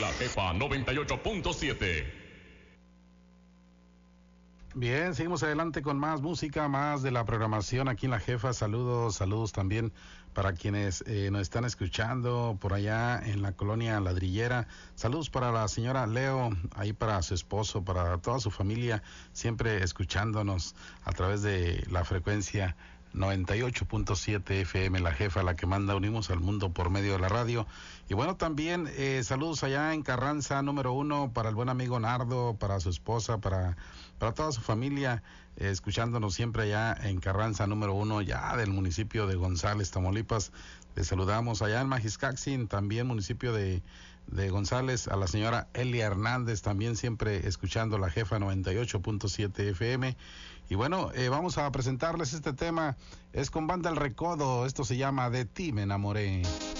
La Jefa 98.7. Bien, seguimos adelante con más música, más de la programación aquí en La Jefa. Saludos también para quienes nos están escuchando por allá en la colonia Ladrillera. Saludos para la señora Leo, ahí para su esposo, para toda su familia, siempre escuchándonos a través de la frecuencia 98.7 FM, La Jefa, la que manda, unimos al mundo por medio de la radio. Y bueno, también saludos allá en Carranza número 1 para el buen amigo Nardo, para su esposa, para toda su familia, escuchándonos siempre allá en Carranza número 1, ya del municipio de González, Tamaulipas. Les saludamos allá en Majiscaxin, también municipio de González, a la señora Elia Hernández, también siempre escuchando La Jefa 98.7 FM. Y bueno, vamos a presentarles este tema, es con Banda El Recodo, esto se llama De Ti Me Enamoré.